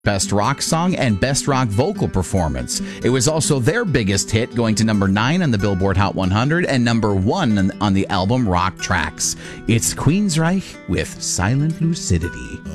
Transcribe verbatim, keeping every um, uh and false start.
Best Rock Song and Best Rock Vocal Performance. It was also their biggest hit, going to number nine on the Billboard Hot one hundred and number one on the album Rock Tracks. It's Queensryche with Silent Lucidity.